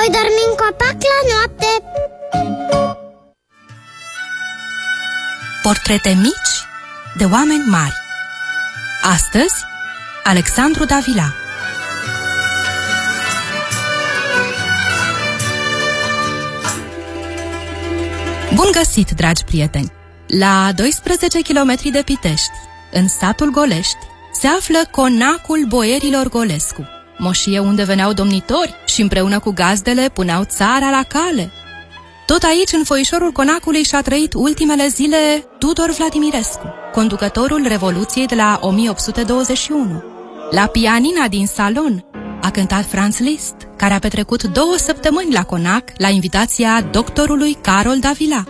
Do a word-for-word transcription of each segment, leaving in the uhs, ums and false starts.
Voi dormi în copac la noapte. Portrete mici de oameni mari. Astăzi, Alexandru Davila. Bun găsit, dragi prieteni! La doisprezece kilometri de Pitești, în satul Golești, se află conacul boierilor Golescu, moșie unde veneau domnitori și împreună cu gazdele puneau țara la cale. Tot aici, în foișorul conacului, și-a trăit ultimele zile Tudor Vladimirescu, conducătorul Revoluției de la o mie opt sute douăzeci și unu. La pianina din salon a cântat Franz Liszt, care a petrecut două săptămâni la conac la invitația doctorului Carol Davila.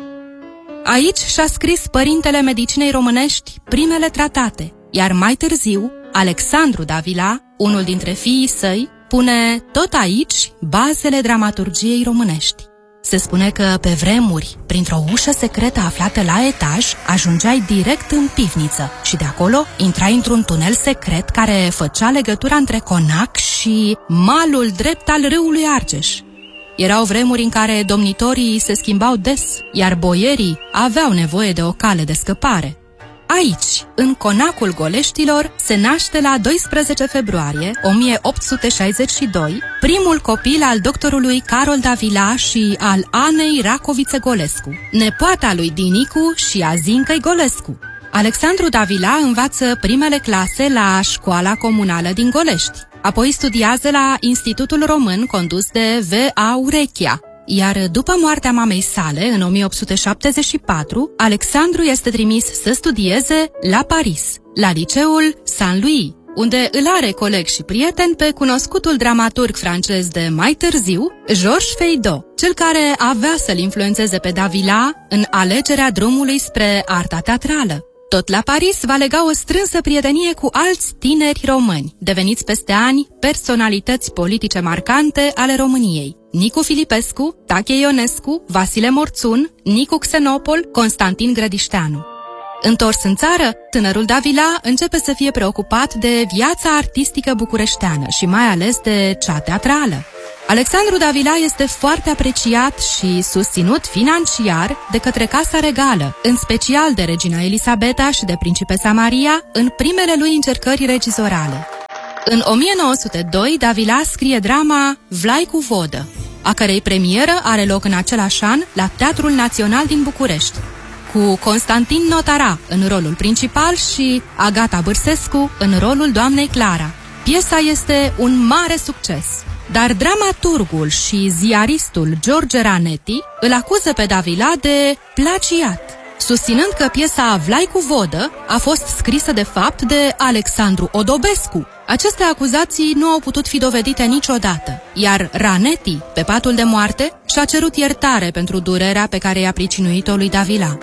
Aici și-a scris părintele medicinei românești primele tratate, iar mai târziu, Alexandru Davila, unul dintre fiii săi, pune tot aici bazele dramaturgiei românești. Se spune că, pe vremuri, printr-o ușă secretă aflată la etaj, ajungeai direct în pivniță și de acolo intrai într-un tunel secret care făcea legătura între conac și malul drept al râului Argeș. Erau vremuri în care domnitorii se schimbau des, iar boierii aveau nevoie de o cale de scăpare. Aici, în conacul Goleștilor, se naște la doisprezece februarie o mie opt sute șaizeci și doi primul copil al doctorului Carol Davila și al Anei Racovițe Golescu, nepoata lui Dinicu și a Zincăi Golescu. Alexandru Davila învață primele clase la școala comunală din Golești, apoi studiază la Institutul Român condus de V A Urechia. Iar după moartea mamei sale, în o mie opt sute șaptezeci și patru, Alexandru este trimis să studieze la Paris, la liceul Saint-Louis, unde îl are coleg și prieten pe cunoscutul dramaturg francez de mai târziu, Georges Feydeau, cel care avea să-l influențeze pe Davila în alegerea drumului spre arta teatrală. Tot la Paris va lega o strânsă prietenie cu alți tineri români, deveniți peste ani personalități politice marcante ale României: Nicu Filipescu, Tache Ionescu, Vasile Morțun, Nicu Xenopol, Constantin Grădișteanu. Întors în țară, tânărul Davila începe să fie preocupat de viața artistică bucureșteană și mai ales de cea teatrală. Alexandru Davila este foarte apreciat și susținut financiar de către Casa Regală, în special de regina Elisabeta și de principesa Maria, în primele lui încercări regizorale. În o mie nouă sute doi, Davila scrie drama Vlai cu vodă, a cărei premieră are loc în același an la Teatrul Național din București, cu Constantin Notara în rolul principal și Agata Bârsescu în rolul doamnei Clara. Piesa este un mare succes, dar dramaturgul și ziaristul George Ranetti îl acuză pe Davila de plagiat, susținând că piesa Vlai cu vodă a fost scrisă de fapt de Alexandru Odobescu. Aceste acuzații nu au putut fi dovedite niciodată, iar Ranetti, pe patul de moarte, și-a cerut iertare pentru durerea pe care i-a pricinuit-o lui Davila.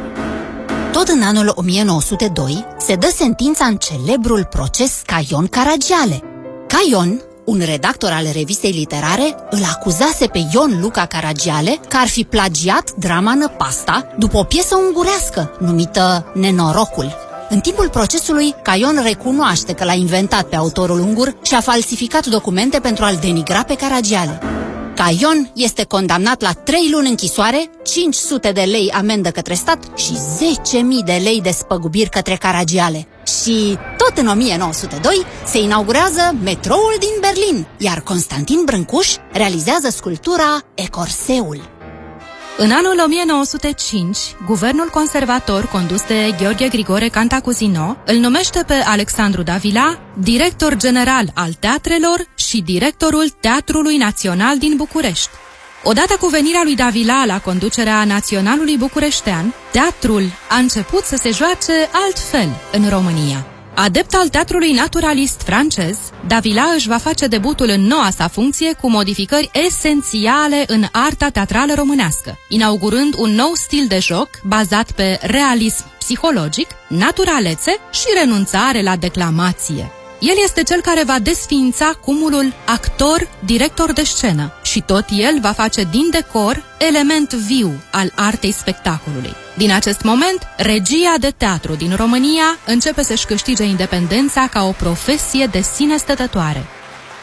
Tot în anul o mie nouă sute doi se dă sentința în celebrul proces Caion Caragiale. Caion, un redactor al revistei literare, îl acuzase pe Ion Luca Caragiale că ar fi plagiat drama Năpasta după o piesă ungurească numită Nenorocul. În timpul procesului, Caion recunoaște că l-a inventat pe autorul ungur și a falsificat documente pentru a-l denigra pe Caragiale. Caion este condamnat la trei luni închisoare, cinci sute de lei amendă către stat și zece mii de lei de spăgubiri către Caragiale. Și tot în o mie nouă sute doi se inaugurează metroul din Berlin, iar Constantin Brâncuș realizează sculptura Ecorseul. În anul o mie nouă sute cinci, guvernul conservator condus de Gheorghe Grigore Cantacuzino îl numește pe Alexandru Davila director general al teatrelor și directorul Teatrului Național din București. Odată cu venirea lui Davila la conducerea Naționalului Bucureștean, teatrul a început să se joace altfel în România. Adept al teatrului naturalist francez, Davila își va face debutul în noua sa funcție cu modificări esențiale în arta teatrală românească, inaugurând un nou stil de joc bazat pe realism psihologic, naturalețe și renunțare la declamație. El este cel care va desființa cumulul actor-director de scenă și tot el va face din decor element viu al artei spectacolului. Din acest moment, regia de teatru din România începe să-și câștige independența ca o profesie de sine stătătoare.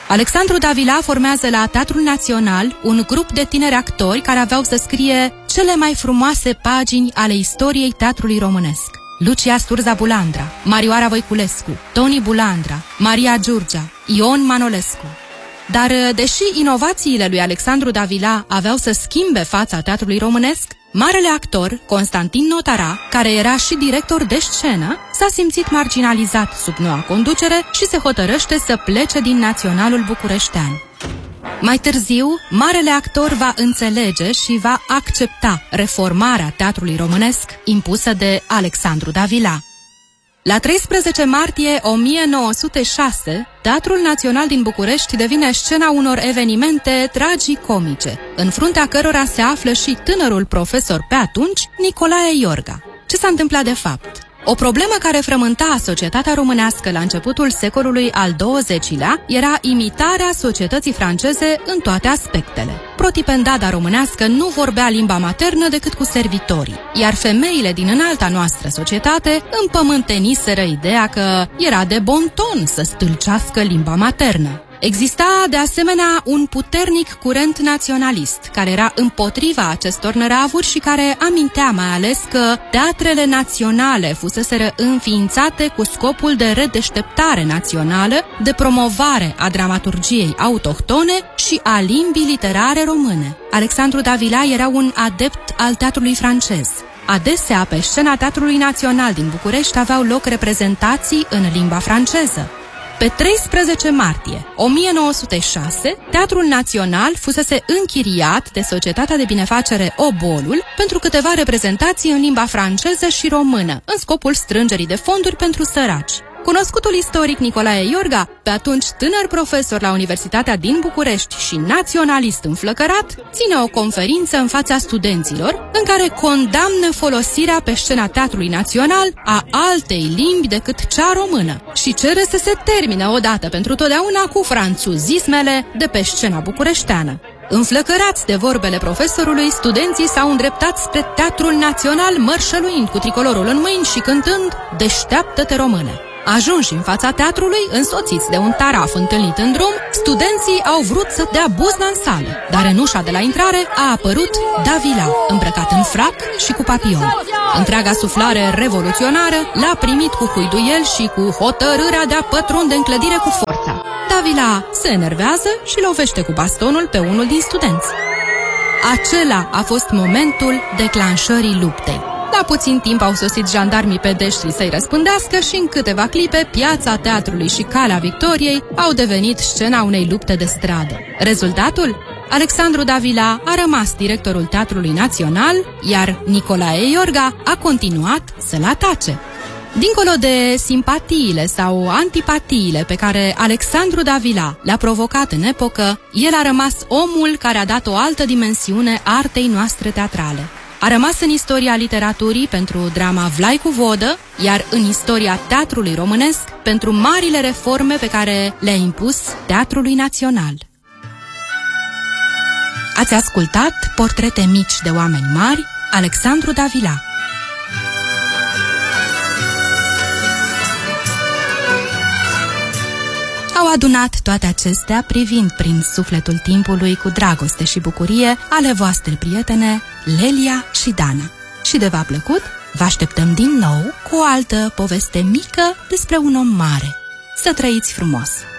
Alexandru Davila formează la Teatrul Național un grup de tineri actori care aveau să scrie cele mai frumoase pagini ale istoriei teatrului românesc. Lucia Sturza Bulandra, Marioara Voiculescu, Toni Bulandra, Maria Giurgea, Ion Manolescu. Dar, deși inovațiile lui Alexandru Davila aveau să schimbe fața teatrului românesc, marele actor, Constantin Notara, care era și director de scenă, s-a simțit marginalizat sub noua conducere și se hotărăște să plece din Naționalul bucureștean. Mai târziu, marele actor va înțelege și va accepta reformarea teatrului românesc impusă de Alexandru Davila. La treisprezece martie o mie nouă sute șase, Teatrul Național din București devine scena unor evenimente tragicomice, în fruntea cărora se află și tânărul profesor pe atunci, Nicolae Iorga. Ce s-a întâmplat de fapt? O problemă care frământa societatea românească la începutul secolului al douăzecilea era imitarea societății franceze în toate aspectele. Protipendada românească nu vorbea limba maternă decât cu servitorii, iar femeile din înalta noastră societate împământeniseră ideea că era de bon ton să stâlcească limba maternă. Exista, de asemenea, un puternic curent naționalist, care era împotriva acestor năravuri și care amintea mai ales că teatrele naționale fuseseră înființate cu scopul de redeșteptare națională, de promovare a dramaturgiei autohtone și a limbii literare române. Alexandru Davila era un adept al teatrului francez. Adesea, pe scena Teatrului Național din București aveau loc reprezentații în limba franceză. Pe treisprezece martie o mie nouă sute șase, Teatrul Național fusese închiriat de Societatea de Binefacere Obolul pentru câteva reprezentații în limba franceză și română, în scopul strângerii de fonduri pentru săraci. Cunoscutul istoric Nicolae Iorga, pe atunci tânăr profesor la Universitatea din București și naționalist înflăcărat, ține o conferință în fața studenților în care condamnă folosirea pe scena Teatrului Național a altei limbi decât cea română și cere să se termine odată pentru totdeauna cu franțuzismele de pe scena bucureșteană. Înflăcărați de vorbele profesorului, studenții s-au îndreptat spre Teatrul Național, mărșăluind cu tricolorul în mâini și cântând Deșteaptă-te române. Ajunși în fața teatrului, însoțiți de un taraf întâlnit în drum, studenții au vrut să dea buzna în sală, dar în ușa de la intrare a apărut Davila, îmbrăcat în frac și cu papion. Întreaga suflare revoluționară l-a primit cu huiduiel și cu hotărârea de a pătrunde în clădire cu forța. Davila se enervează și lovește cu bastonul pe unul din studenți. Acela a fost momentul declanșării luptei. La puțin timp au sosit jandarmii pedeștri să-i răspândească și în câteva clipe piața teatrului și Calea Victoriei au devenit scena unei lupte de stradă. Rezultatul? Alexandru Davila a rămas directorul Teatrului Național, iar Nicolae Iorga a continuat să-l atace. Dincolo de simpatiile sau antipatiile pe care Alexandru Davila le-a provocat în epocă, el a rămas omul care a dat o altă dimensiune artei noastre teatrale. A rămas în istoria literaturii pentru drama Vlai cu vodă, iar în istoria teatrului românesc pentru marile reforme pe care le-a impus Teatrului Național. Ați ascultat Portrete mici de oameni mari, Alexandru Davila. Au adunat toate acestea privind prin sufletul timpului cu dragoste și bucurie ale voastre prietene Lelia și Dana. Și de v-a plăcut, vă așteptăm din nou cu o altă poveste mică despre un om mare. Să trăiți frumos!